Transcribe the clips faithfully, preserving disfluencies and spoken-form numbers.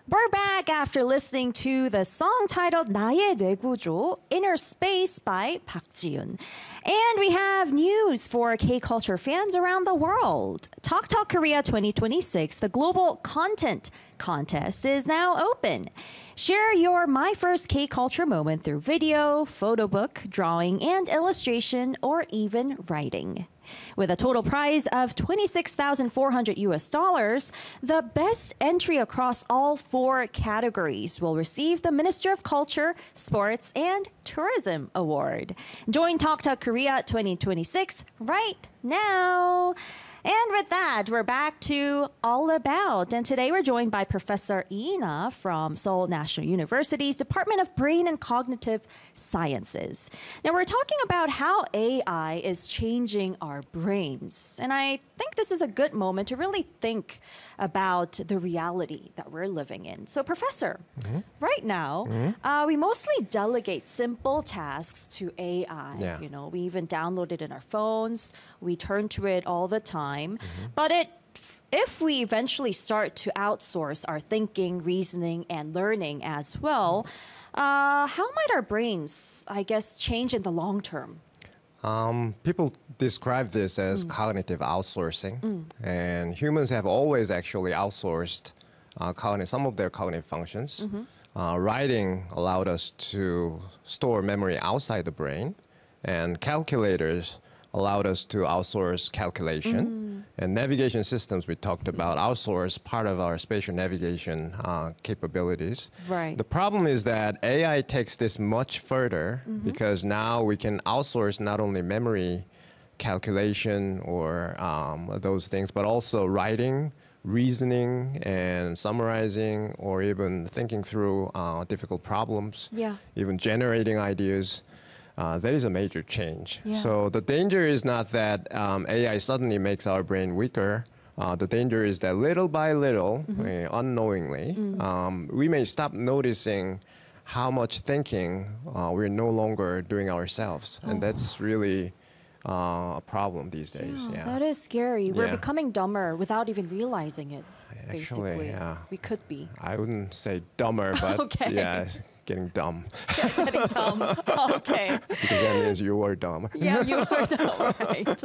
We're back after listening to the song titled 나의 뇌구조, Inner Space by Park Ji-yoon. And we have news for K-culture fans around the world. Talk Talk Korea twenty twenty-six, the global content contest, is now open. Share your My First K-culture moment through video, photo book, drawing, and illustration, or even writing. With a total prize of twenty-six thousand four hundred U S dollars, the best entry across all four categories will receive the Minister of Culture, Sports, and Tourism Award. Join Talk Talk Korea twenty twenty-six right now. And with that, we're back to All About. And today we're joined by Professor Lee Na from Seoul National University's Department of Brain and Cognitive Sciences. Now we're talking about how A I is changing our brains. And I think this is a good moment to really think about the reality that we're living in. So Professor, mm-hmm. right now, mm-hmm. uh, we mostly delegate simple tasks to A I. Yeah. You know, we even download it in our phones. We turn to it all the time. Mm-hmm. But it, if we eventually start to outsource our thinking, reasoning, and learning as well, uh, how might our brains, I guess, change in the long term? Um, people describe this as mm. cognitive outsourcing, mm. and humans have always actually outsourced uh, cognitive, some of their cognitive functions. Mm-hmm. Uh, writing allowed us to store memory outside the brain, and calculators allowed us to outsource calculation. Mm. And navigation systems we talked about outsource part of our spatial navigation uh, capabilities. Right. The problem is that A I takes this much further mm-hmm. because now we can outsource not only memory calculation or um, those things, but also writing, reasoning, and summarizing, or even thinking through uh, difficult problems, yeah. even generating ideas. Uh, that is a major change. Yeah. So the danger is not that um, A I suddenly makes our brain weaker. Uh, the danger is that little by little, mm-hmm. uh, unknowingly, mm. um, we may stop noticing how much thinking uh, we're no longer doing ourselves. Oh. And that's really uh, a problem these days. Yeah, Yeah. That is scary. We're Yeah. becoming dumber without even realizing it, Actually, basically. yeah. We could be. I wouldn't say dumber, but Okay. yeah, getting dumb. Getting dumb. Okay. Because that means you were dumb. Yeah, you are dumb, right?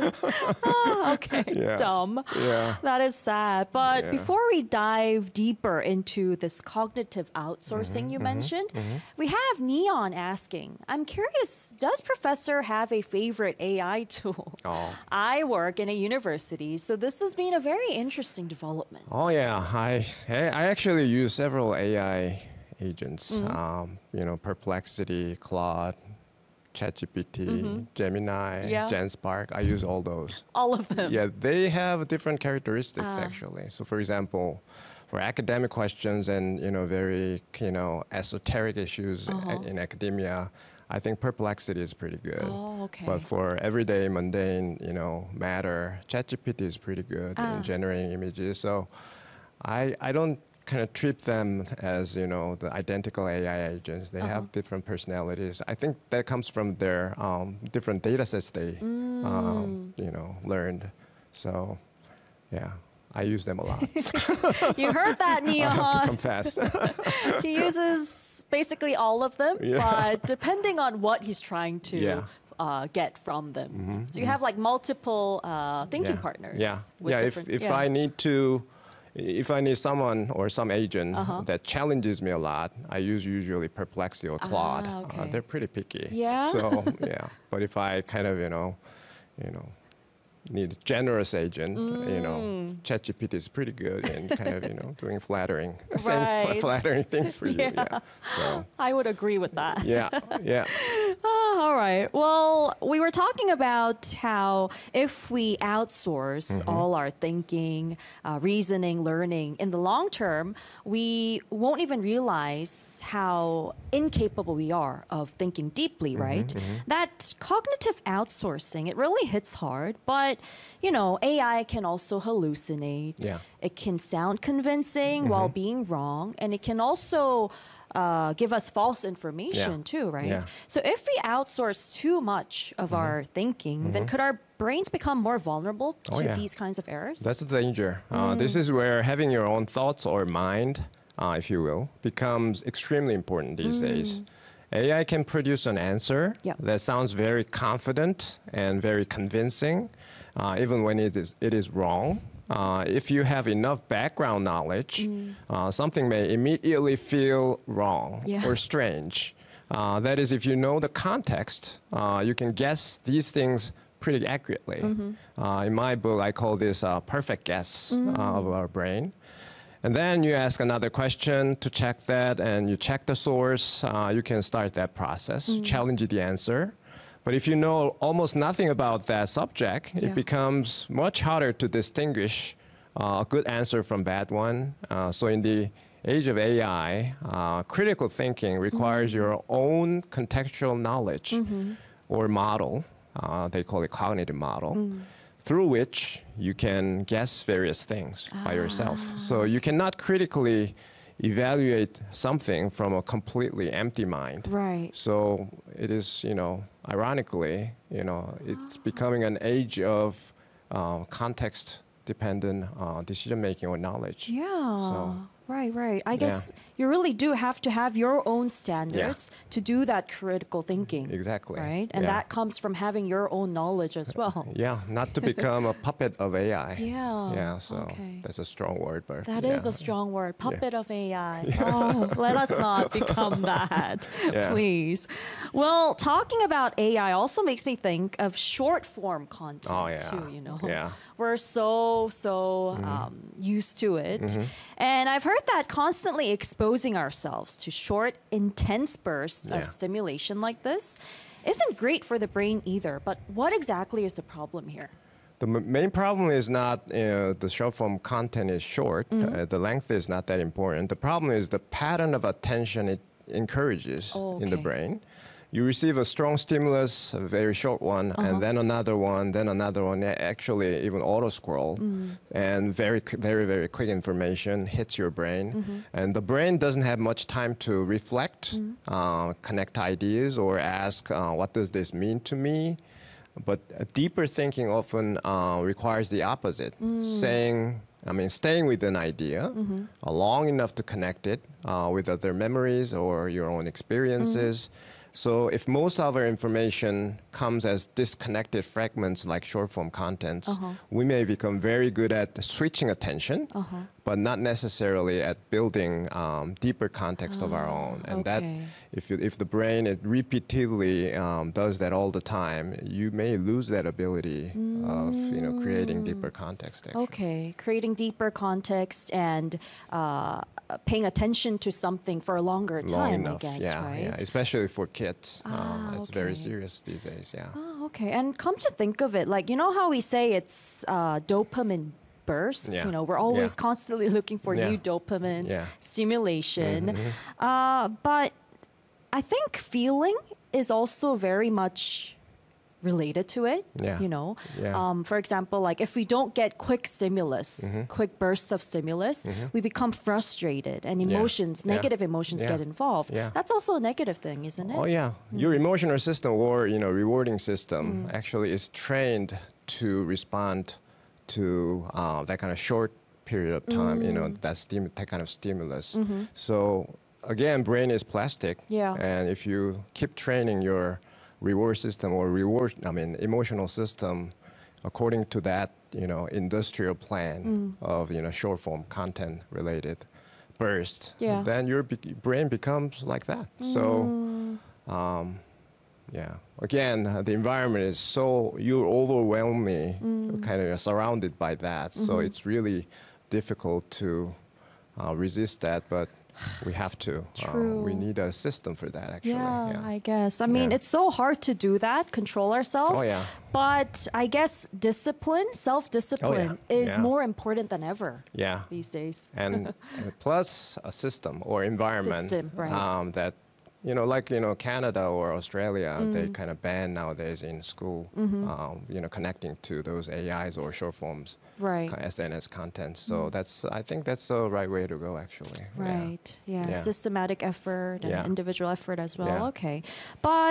Oh, okay, Yeah. dumb. Yeah. That is sad. But Yeah. before we dive deeper into this cognitive outsourcing Mm-hmm, you mm-hmm, mentioned, mm-hmm. we have Neon asking, I'm curious, does Professor have a favorite A I tool? Oh. I work in a university, so this has been a very interesting development. Oh yeah, I I actually use several A I agents. Mm-hmm. Um, you know, Perplexity, Claude, ChatGPT, Mm-hmm. Gemini, Yeah. GenSpark. I use all those. All of them. Yeah, they have different characteristics Ah. actually. So for example, for academic questions and you know very you know esoteric issues Uh-huh. in academia, I think Perplexity is pretty good. Oh, okay. But for everyday mundane, you know, matter, ChatGPT is pretty good Ah. in generating images. So I I don't kind of treat them as, you know, the identical A I agents. They Uh-huh. have different personalities. I think that comes from their um, different data sets they, Mm. um, you know, learned. So, yeah, I use them a lot. You heard that, I have to Neon. confess. He uses basically all of them, Yeah. but depending on what he's trying to Yeah. uh, get from them. Mhm, So you have like multiple uh, thinking yeah. partners. Yeah, with yeah. If different- if yeah. I need to, if I need someone or some agent Uh-huh. that challenges me a lot, I use usually Perplexity or Claude. Ah, okay. Uh, they're pretty picky. Yeah? So yeah, but if I kind of you know, you know, need a generous agent, you know, Mm. ChatGPT is pretty good in kind of you know doing flattering, saying Right. fla- flattering things for you. Yeah. Yeah. So I would agree with that. yeah, yeah. Oh, all right. Well, we were talking about how if we outsource Mm-hmm. all our thinking, uh, reasoning, learning, in the long term, we won't even realize how incapable we are of thinking deeply, Mm-hmm, right? That cognitive outsourcing, it really hits hard, but you know, A I can also hallucinate. Yeah. It can sound convincing while being wrong, and it can also uh, give us false information Yeah. too, right? Yeah. So if we outsource too much of our thinking, then could our brains become more vulnerable to Oh, yeah. these kinds of errors? That's the danger. Uh, This is where having your own thoughts or mind uh, if you will, becomes extremely important these days. A I can produce an answer Yeah. that sounds very confident and very convincing, uh, even when it is, it is wrong. Uh, if you have enough background knowledge, uh, something may immediately feel wrong Yeah. or strange. Uh, that is, if you know the context, uh, you can guess these things pretty accurately. Uh, in my book, I call this a perfect guess uh, of our brain. And then you ask another question to check that, and you check the source. Uh, you can start that process, challenge the answer. But if you know almost nothing about that subject, Yeah. it becomes much harder to distinguish uh, a good answer from bad one. Uh, so in the age of A I, uh, critical thinking requires your own contextual knowledge or model. Uh, they call it cognitive model. Through which you can guess various things by yourself. So you cannot critically evaluate something from a completely empty mind. Right. So it is, you know, ironically, you know, it's becoming an age of uh, context-dependent uh, decision-making or knowledge. Yeah. So, Right, right. I guess you really do have to have your own standards Yeah. to do that critical thinking. Exactly. Right? And Yeah. that comes from having your own knowledge as well. yeah, not to become a puppet of A I. Yeah, Yeah, so okay. that's a strong word, but That is yeah. a strong word, puppet of A I. Oh, let us not become that, Yeah. please. Well, talking about A I also makes me think of short form content Oh, yeah. too, you know. Yeah. We're so, so um, used to it. And I've heard that constantly exposing ourselves to short, intense bursts Yeah. of stimulation like this isn't great for the brain either. But what exactly is the problem here? The m- main problem is not you know, the short form content is short. Uh, the length is not that important. The problem is the pattern of attention it encourages Oh, in the okay. brain. You receive a strong stimulus, a very short one, and then another one, then another one. a- Actually, even auto scroll, and very, qu- very, very quick information hits your brain, and the brain doesn't have much time to reflect, uh, connect ideas, or ask, uh, "What does this mean to me?" But uh, deeper thinking often uh, requires the opposite, saying, I mean, staying with an idea uh, long enough to connect it uh, with other memories or your own experiences. So if most of our information comes as disconnected fragments like short form contents, we may become very good at switching attention, but not necessarily at building um, deeper context of our own. And that, okay. if, you, if the brain it repeatedly um, does that all the time, you may lose that ability of you know creating deeper context. Actually. Okay, creating deeper context and uh, paying attention to something for a longer Long time, enough, I guess, yeah, right? yeah, especially for kids. Ah, uh, it's very okay. serious these days. Yeah. Oh, okay. And come to think of it, like, you know how we say it's uh, dopamine bursts? Yeah. You know, we're always Yeah. constantly looking for Yeah. new dopamines, Yeah. stimulation. Uh, but I think feeling is also very much related to it. Yeah. You know, Yeah. um, for example, like if we don't get quick stimulus, Mm-hmm. quick bursts of stimulus, we become frustrated and emotions, Yeah. negative emotions Yeah. get involved. Yeah. That's also a negative thing, isn't it? Oh yeah, your emotional system or you know rewarding system actually is trained to respond to uh, that kind of short period of time. You know that stim- that kind of stimulus. So again, brain is plastic. Yeah. And if you keep training your reward system or reward, I mean emotional system, according to that you know industrial plan of you know short form content related burst, Yeah. then your be- brain becomes like that. So, um, yeah. Again, uh, the environment is so you're overwhelming, kind of surrounded by that. So it's really difficult to uh, resist that, but we have to. Uh, we True. need a system for that, actually. Yeah, Yeah. I guess. I mean, Yeah. it's so hard to do that, control ourselves. Oh, yeah. But I guess discipline, self-discipline, is Yeah. more important than ever Yeah. these days. and, and plus a system or environment System, right. um, that you know like you know Canada or Australia they kind of ban nowadays in school um, you know connecting to those A Is or short forms Right. co- S N S content. So that's I think that's the right way to go actually. Yeah. Right. Yeah. Yeah. Systematic effort and Yeah. individual effort as well. Yeah. Okay. But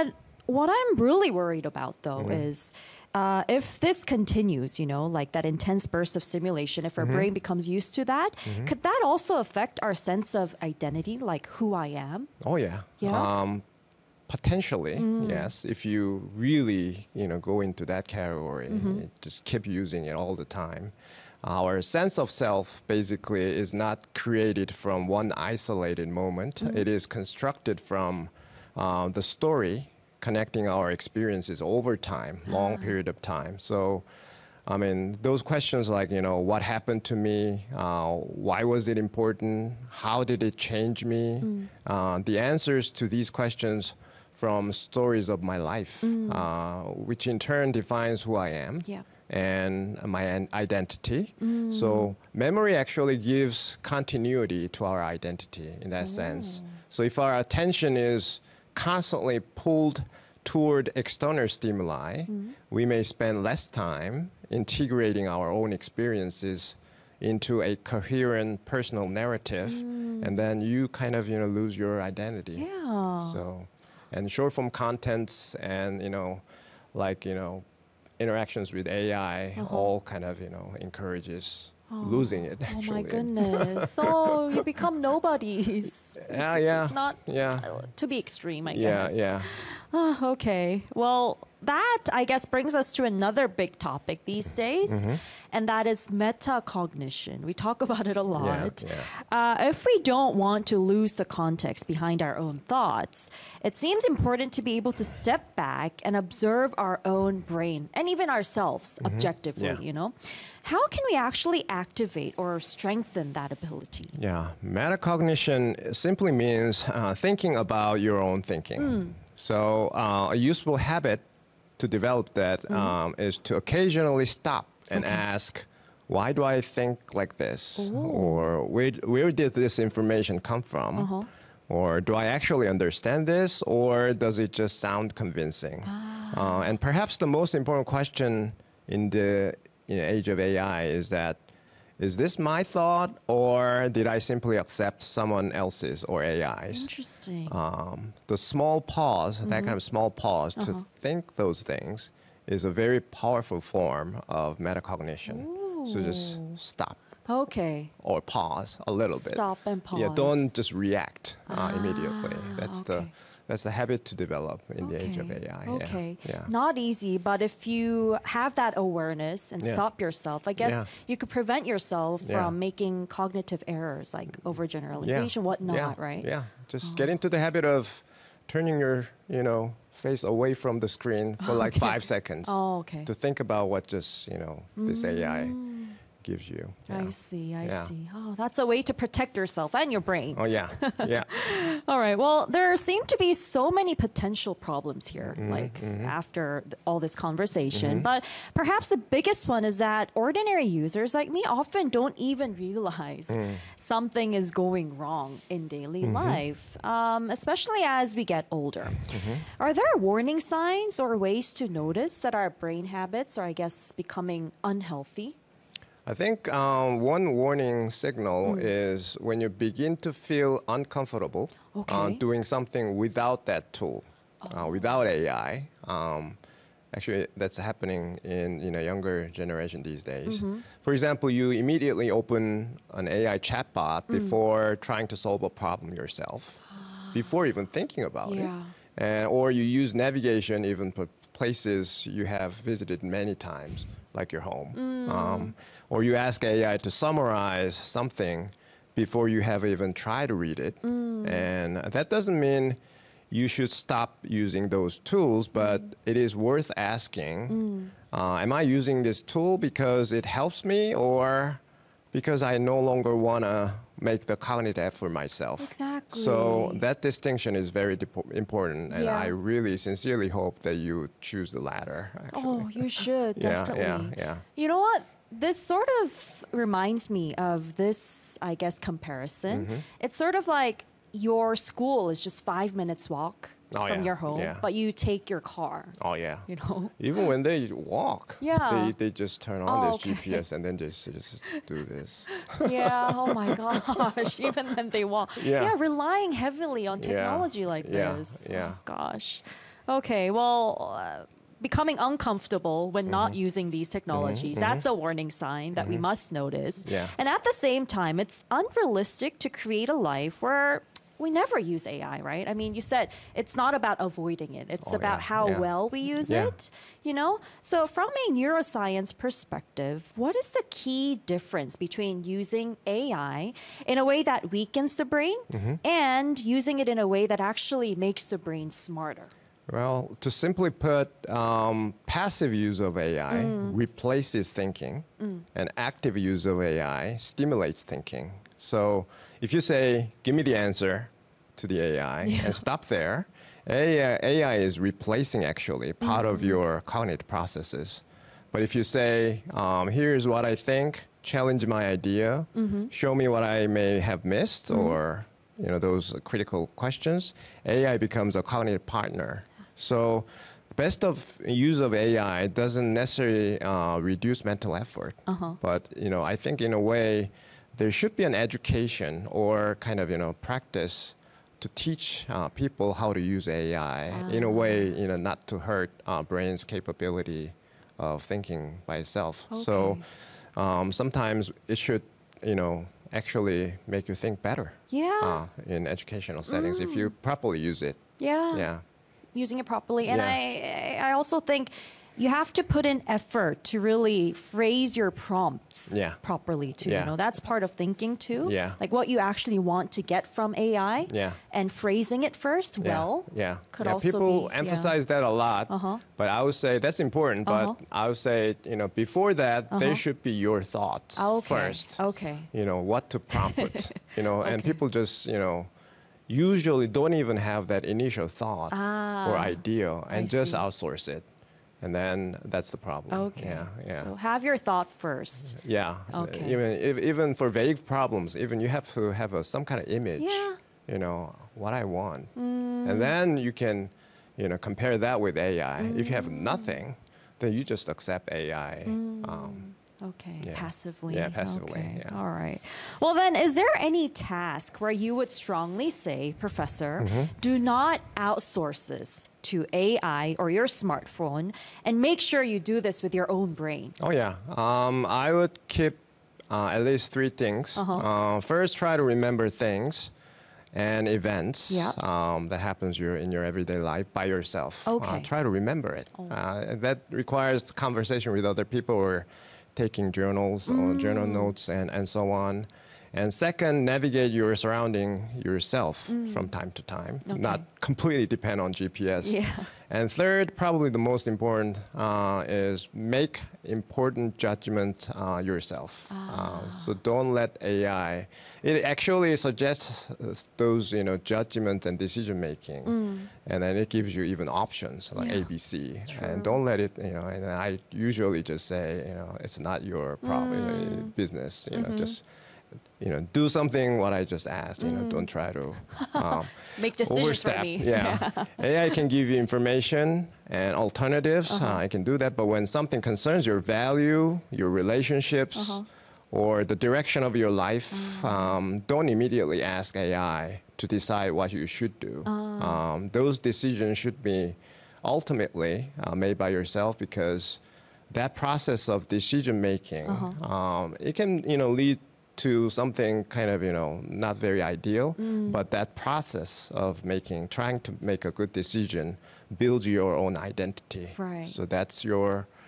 what I'm really worried about, though, Mm-hmm. is uh, if this continues, you know, like that intense burst of stimulation, if our Mm-hmm. brain becomes used to that, could that also affect our sense of identity, like who I am? Oh yeah. Yeah? Um, potentially, yes. If you really, you know, go into that category, you just keep using it all the time. Our sense of self basically is not created from one isolated moment. It is constructed from uh, the story connecting our experiences over time, long period of time. So, I mean, those questions like, you know, what happened to me? Uh, why was it important? How did it change me? Uh, the answers to these questions from stories of my life, uh, which in turn defines who I am Yeah. and my an- identity. So memory actually gives continuity to our identity in that sense. So if our attention is constantly pulled toward external stimuli, we may spend less time integrating our own experiences into a coherent personal narrative, and then you kind of, you know, lose your identity. Yeah. So, and short form contents and, you know, like, you know, interactions with A I all kind of, you know, encourages losing it Oh actually. my goodness. So you become nobodies. Yeah, yeah. Not Yeah. uh, to be extreme, I Yeah, guess. yeah. Ah, okay. Well, that, I guess, brings us to another big topic these days, Mm-hmm. and that is metacognition. We talk about it a lot. yeah. Uh, if we don't want to lose the context behind our own thoughts, it seems important to be able to step back and observe our own brain and even ourselves objectively, Mm-hmm. Yeah. you know? How can we actually activate or strengthen that ability? Yeah, metacognition simply means uh, thinking about your own thinking. So, uh, a useful habit to develop that um, is to occasionally stop and ask, why do I think like this? Or where, where did this information come from? Or do I actually understand this? Or does it just sound convincing? Uh, and perhaps the most important question in the you know, age of A I is that, is this my thought, or did I simply accept someone else's or A I's? Interesting. Um, the small pause, that kind of small pause to think those things, is a very powerful form of metacognition. So just stop Okay. or pause a little bit. Stop and pause. Yeah, don't just react uh, immediately. That's the okay. that's the habit to develop in the age of A I. Yeah, Okay. Yeah. Not easy, but if you have that awareness and Yeah. stop yourself, I guess Yeah. you could prevent yourself Yeah. from making cognitive errors like overgeneralization, whatnot, yeah. right? Yeah. Just get into the habit of turning your, you know, face away from the screen for like Okay. five seconds Oh, okay. to think about what just, you know, this A I gives you. I Yeah. see, I Yeah. see. Oh, that's a way to protect yourself and your brain. Oh yeah, yeah, All right. Well, there seem to be so many potential problems here, Mm-hmm, like after th- all this conversation. But perhaps the biggest one is that ordinary users like me often don't even realize Mm. something is going wrong in daily Mm-hmm. life, um, especially as we get older. Mm-hmm. Are there warning signs or ways to notice that our brain habits are, I guess, becoming unhealthy? I think um, one warning signal Mm. is when you begin to feel uncomfortable uh, Okay. doing something without that tool, uh, without A I. Um, actually, that's happening in you know younger generation these days. Mm-hmm. For example, you immediately open an A I chatbot Mm. before trying to solve a problem yourself, before even thinking about Yeah. it, and, or you use navigation even for places you have visited many times, like your home. Um, or you ask A I to summarize something before you have even tried to read it. And that doesn't mean you should stop using those tools, but it is worth asking, uh, am I using this tool because it helps me, or because I no longer want to make the cognitive effort myself? Exactly. So that distinction is very depo- important, and Yeah. I really sincerely hope that you choose the latter, actually. Oh, you should Yeah, definitely. yeah, yeah. You know what? This sort of reminds me of this, I guess, comparison. Mm-hmm. It's sort of like your school is just five minutes walk Oh, from yeah, your home, yeah. but you take your car. Oh, yeah. You know. Even when they walk, Yeah. they, they just turn on Oh, this okay. G P S and then just, just do this. Yeah. Oh my gosh. Even when they walk. Yeah. relying heavily on Yeah, technology like yeah, this. yeah. Oh gosh. Okay, well, uh, becoming uncomfortable when not using these technologies, that's a warning sign that we must notice. Yeah. And at the same time, it's unrealistic to create a life where we never use A I, right? I mean, you said it's not about avoiding it. It's Oh, about yeah, how yeah. well we use Yeah. it, you know? So from a neuroscience perspective, what is the key difference between using A I in a way that weakens the brain Mm-hmm. and using it in a way that actually makes the brain smarter? Well, to simply put, um, passive use of A I Mm. replaces thinking, and active use of A I stimulates thinking. So if you say, give me the answer to the A I and stop there, A I, A I is replacing actually part of your cognitive processes. But if you say, um, here's what I think, challenge my idea, show me what I may have missed, or you know those critical questions, A I becomes a cognitive partner. So the best of use of A I doesn't necessarily uh, reduce mental effort, but you know I think in a way there should be an education or kind of you know practice to teach uh, people how to use A I in a way you know not to hurt uh, brain's capability of thinking by itself. So Okay. um, sometimes it should you know actually make you think better. Yeah. Uh, in educational settings if you properly use it. Yeah. Yeah. Using it properly. And Yeah. I I also think you have to put in effort to really phrase your prompts Yeah. properly too. You Yeah. know, that's part of thinking too. Yeah. Like what you actually want to get from A I. Yeah. And phrasing it first Yeah. well. yeah. Could yeah. also People be, yeah. emphasize that a lot, Uh-huh. but I would say that's important. But Uh-huh. I would say, you know, before that, Uh-huh. there should be your thoughts Okay. first. Okay. You know what to prompt with. You know, and Okay. people just, you know, usually don't even have that initial thought or idea, and Ah, I just see. outsource it, and then that's the problem. Okay. Yeah. Yeah. So have your thought first. Yeah. Okay. Even if, even for vague problems, even you have to have a, some kind of image. Yeah. You know what I want, and then you can, you know, compare that with A I. If you have nothing, then you just accept A I. Um, Okay, Yeah. passively. Yeah, passively, Okay. yeah. All right. Well, then, is there any task where you would strongly say, Professor, Mm-hmm. do not outsource this to A I or your smartphone, and make sure you do this with your own brain? oh yeah. Um, I would keep uh, at least three things. Uh-huh. Uh, first, try to remember things and events Yeah. um, that happens your, in your everyday life by yourself. Okay. Uh, try to remember it. Uh, that requires conversation with other people or taking journals or journal notes and, and so on. And second, navigate your surrounding yourself from time to time, Okay. not completely depend on G P S. Yeah. And third, probably the most important, uh, is make important judgment uh, yourself. Uh, so don't let A I. It actually suggests uh, those you know judgment and decision making, and then it gives you even options like Yeah. A, B, C. True. And don't let it. You know. And I usually just say you know it's not your problem, business. You know just. You know, do something what I just asked. You know, don't try to um, Make decisions overstep. for me. Yeah, A I can give you information and alternatives. Uh-huh. Uh, I can do that, but when something concerns your value, your relationships, Uh-huh. or the direction of your life, Mm. um, don't immediately ask A I to decide what you should do. Ah. Um, those decisions should be ultimately uh, made by yourself because that process of decision making, Uh-huh. um, it can you know lead to something kind of you know not very ideal, Mm. but that process of making trying to make a good decision builds your own identity. Right. So that's your